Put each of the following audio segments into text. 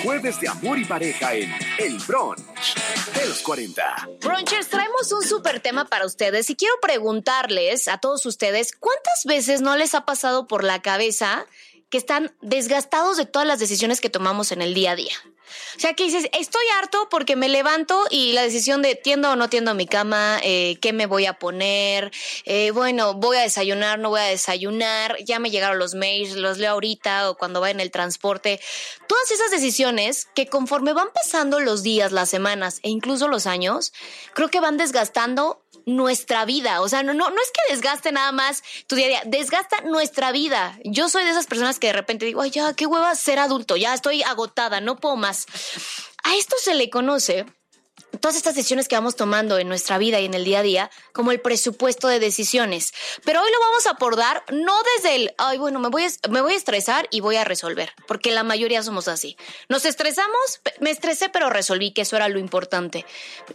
Jueves de amor y pareja en El Brunch de los 40. Brunchers, traemos un súper tema para ustedes y quiero preguntarles a todos ustedes, ¿cuántas veces no les ha pasado por la cabeza que están desgastados de todas las decisiones que tomamos en el día a día? O sea, que dices, estoy harto porque me levanto y la decisión de tiendo o no tiendo mi cama, qué me voy a poner, bueno, voy a desayunar, no voy a desayunar, ya me llegaron los mails, los leo ahorita o cuando vaya en el transporte. Todas esas decisiones que conforme van pasando los días, las semanas e incluso los años, creo que van desgastando nuestra vida. O sea, no es que desgaste nada más tu día a día, desgasta nuestra vida. Yo soy de esas personas que de repente digo, ay, ya, qué hueva ser adulto, ya estoy agotada, no puedo más. A esto se le conoce todas estas decisiones que vamos tomando en nuestra vida y en el día a día como el presupuesto de decisiones. Pero hoy lo vamos a abordar no desde el, ay, bueno, me voy a estresar y voy a resolver, porque la mayoría somos así. Nos estresamos, me estresé pero resolví, que eso era lo importante.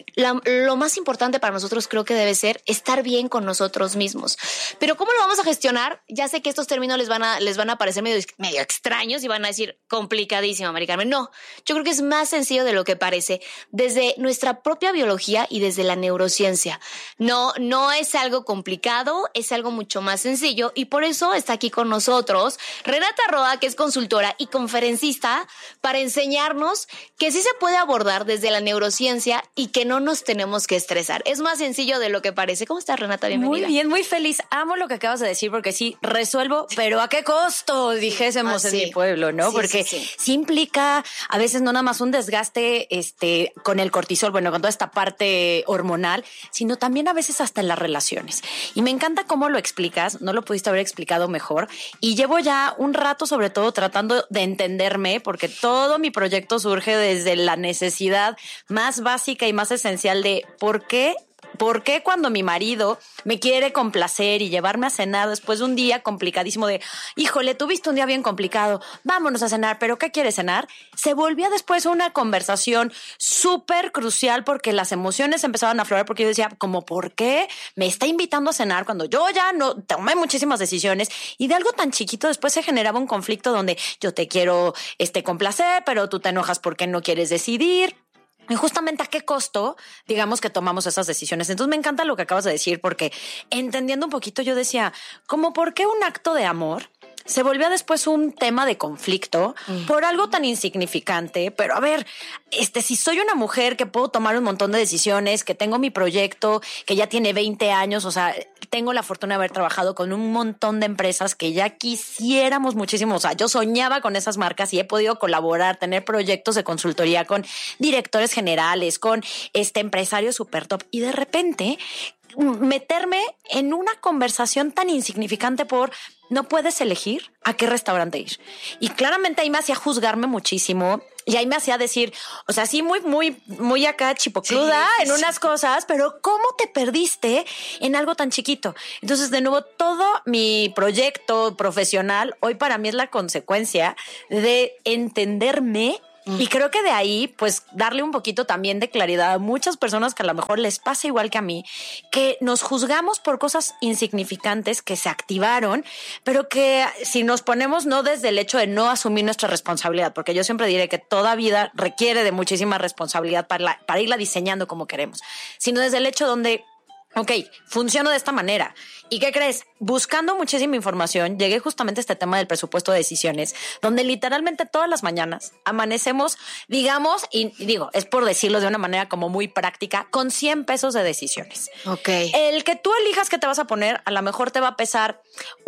Lo más importante para nosotros creo que debe ser estar bien con nosotros mismos. Pero ¿cómo lo vamos a gestionar? Ya sé que estos términos les van a parecer medio extraños y van a decir complicadísimo, Mari Carmen. No, yo creo que es más sencillo de lo que parece. Desde nuestra propia biología y desde la neurociencia. No es algo complicado, es algo mucho más sencillo y por eso está aquí con nosotros Renata Roa, que es consultora y conferencista, para enseñarnos que sí se puede abordar desde la neurociencia y que no nos tenemos que estresar. Es más sencillo de lo que parece. ¿Cómo estás, Renata? Bienvenida. Muy bien, muy feliz. Amo lo que acabas de decir porque sí, resuelvo, pero ¿a qué costo? Dijésemos en mi pueblo, ¿no? Sí, porque sí implica a veces no nada más un desgaste con el cortisol, bueno, con toda esta parte hormonal, sino también a veces hasta en las relaciones. Y me encanta cómo lo explicas, no lo pudiste haber explicado mejor. Y llevo ya un rato, sobre todo, tratando de entenderme, porque todo mi proyecto surge desde la necesidad más básica y más esencial de ¿por qué cuando mi marido me quiere complacer y llevarme a cenar después de un día complicadísimo de, híjole, tuviste un día bien complicado, vámonos a cenar, pero ¿qué quieres cenar? Se volvía después una conversación súper crucial porque las emociones empezaban a aflorar porque yo decía, como, ¿por qué me está invitando a cenar cuando yo ya no tomé muchísimas decisiones? Y de algo tan chiquito después se generaba un conflicto donde yo te quiero complacer, pero tú te enojas porque no quieres decidir. Y justamente a qué costo, digamos, que tomamos esas decisiones. Entonces me encanta lo que acabas de decir porque entendiendo un poquito yo decía, como por qué un acto de amor se volvió después un tema de conflicto por algo tan insignificante. Pero a ver, si soy una mujer que puedo tomar un montón de decisiones, que tengo mi proyecto, que ya tiene 20 años, o sea, tengo la fortuna de haber trabajado con un montón de empresas que ya quisiéramos muchísimo. O sea, yo soñaba con esas marcas y he podido colaborar, tener proyectos de consultoría con directores generales, con empresarios súper top. Y de repente meterme en una conversación tan insignificante por no puedes elegir a qué restaurante ir. Y claramente ahí me hacía juzgarme muchísimo y ahí me hacía decir, o sea, sí, muy acá chipocluda en unas cosas, pero ¿cómo te perdiste en algo tan chiquito? Entonces, de nuevo, todo mi proyecto profesional hoy para mí es la consecuencia de entenderme. Y creo que de ahí, pues, darle un poquito también de claridad a muchas personas que a lo mejor les pasa igual que a mí, que nos juzgamos por cosas insignificantes que se activaron, pero que si nos ponemos no desde el hecho de no asumir nuestra responsabilidad, porque yo siempre diré que toda vida requiere de muchísima responsabilidad para irla diseñando como queremos, sino desde el hecho donde, ok, funciona de esta manera. ¿Y qué crees? Buscando muchísima información, llegué justamente a este tema del presupuesto de decisiones, donde literalmente todas las mañanas amanecemos, digamos, y digo, es por decirlo de una manera como muy práctica, con 100 pesos de decisiones. Ok. El que tú elijas qué te vas a poner, a lo mejor te va a pesar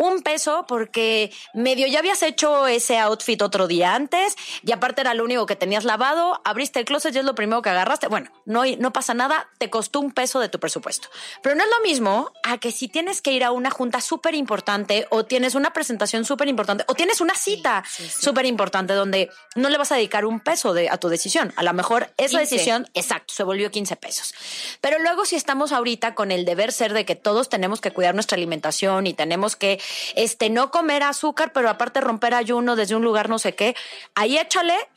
$1 porque medio ya habías hecho ese outfit otro día antes y aparte era lo único que tenías lavado, abriste el closet y es lo primero que agarraste. Bueno, no pasa nada, te costó $1 de tu presupuesto. Pero no es lo mismo a que si tienes que ir a una junta súper importante o tienes una presentación súper importante o tienes una cita súper importante donde no le vas a dedicar $1 a tu decisión. A lo mejor esa 15. decisión, exacto, se volvió $15. Pero luego si estamos ahorita con el deber ser de que todos tenemos que cuidar nuestra alimentación y tenemos que no comer azúcar, pero aparte romper ayuno desde un lugar no sé qué, ahí échale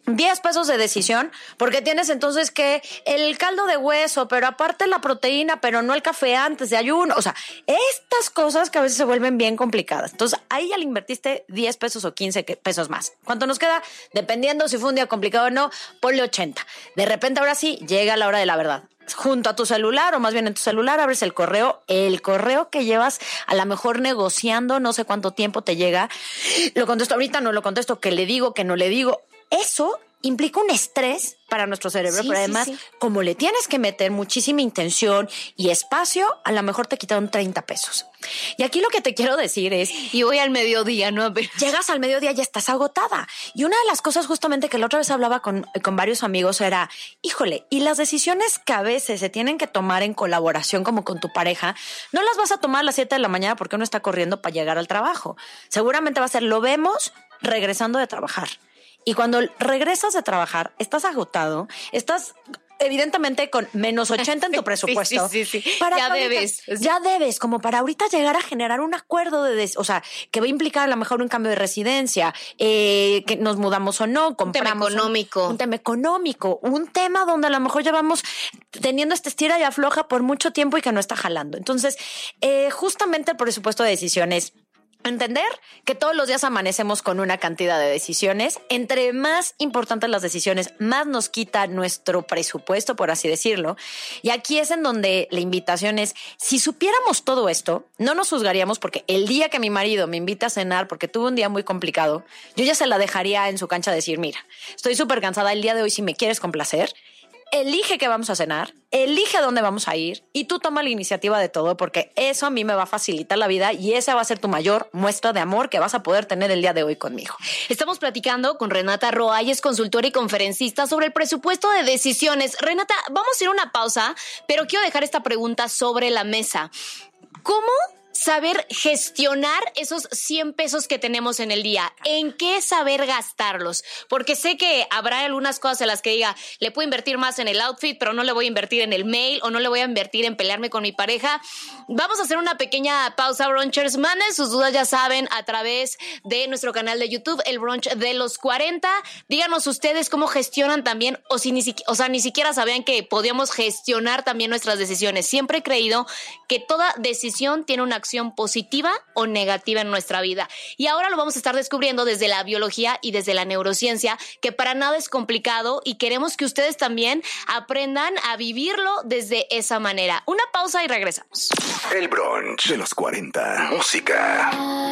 10 pesos de decisión, porque tienes entonces que el caldo de hueso, pero aparte la proteína, pero no el café antes de ayuno. O sea, estas cosas que a veces se vuelven bien complicadas. Entonces, ahí ya le invertiste 10 pesos o 15 pesos más. ¿Cuánto nos queda? Dependiendo si fue un día complicado o no, ponle 80. De repente, ahora sí, llega la hora de la verdad. Junto a tu celular, o más bien en tu celular, abres el correo que llevas a lo mejor negociando, no sé cuánto tiempo te llega. Lo contesto ahorita, no lo contesto, que le digo, que no le digo. Eso implica un estrés para nuestro cerebro, pero además, como le tienes que meter muchísima intención y espacio, a lo mejor te quitaron 30 pesos. Y aquí lo que te quiero decir es... Y voy al mediodía, ¿no? Llegas al mediodía y ya estás agotada. Y una de las cosas justamente que la otra vez hablaba con varios amigos era, híjole, y las decisiones que a veces se tienen que tomar en colaboración como con tu pareja, no las vas a tomar a las 7 de la mañana porque uno está corriendo para llegar al trabajo. Seguramente va a ser, lo vemos regresando de trabajar. Y cuando regresas de trabajar, estás agotado, estás evidentemente con menos 80 en tu presupuesto. Sí. Para ya ahorita, debes. Ya debes, como para ahorita llegar a generar un acuerdo o sea, que va a implicar a lo mejor un cambio de residencia, que nos mudamos o no, compramos. Un tema económico, un tema donde a lo mejor llevamos teniendo esta estira y afloja por mucho tiempo y que no está jalando. Entonces, justamente el presupuesto de decisiones, entender que todos los días amanecemos con una cantidad de decisiones. Entre más importantes las decisiones, más nos quita nuestro presupuesto, por así decirlo. Y aquí es en donde la invitación es, si supiéramos todo esto, no nos juzgaríamos, porque el día que mi marido me invita a cenar porque tuve un día muy complicado, yo ya se la dejaría en su cancha a decir, mira, estoy súper cansada el día de hoy, si me quieres complacer, elige qué vamos a cenar, elige a dónde vamos a ir y tú toma la iniciativa de todo, porque eso a mí me va a facilitar la vida y esa va a ser tu mayor muestra de amor que vas a poder tener el día de hoy conmigo. Estamos platicando con Renata Roa, ella es consultora y conferencista sobre el presupuesto de decisiones. Renata, vamos a ir a una pausa, pero quiero dejar esta pregunta sobre la mesa. ¿Cómo saber gestionar esos 100 pesos que tenemos en el día? ¿En qué saber gastarlos? Porque sé que habrá algunas cosas en las que diga, le puedo invertir más en el outfit, pero no le voy a invertir en el mail o no le voy a invertir en pelearme con mi pareja. Vamos a hacer una pequeña pausa, brunchers. Manden sus dudas, ya saben, a través de nuestro canal de YouTube, el Brunch de los 40. Díganos ustedes cómo gestionan también, o si ni siquiera sabían que podíamos gestionar también nuestras decisiones. Siempre he creído que toda decisión tiene una acción positiva o negativa en nuestra vida. Y ahora lo vamos a estar descubriendo desde la biología y desde la neurociencia, que para nada es complicado y queremos que ustedes también aprendan a vivirlo desde esa manera. Una pausa y regresamos. El Brunch de los 40. Música.